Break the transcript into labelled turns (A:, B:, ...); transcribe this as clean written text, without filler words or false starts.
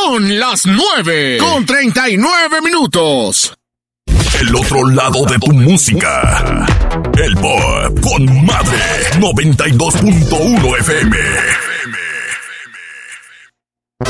A: Son las 9:39.
B: El otro lado de tu música. El Pop con Madre 92.1 FM.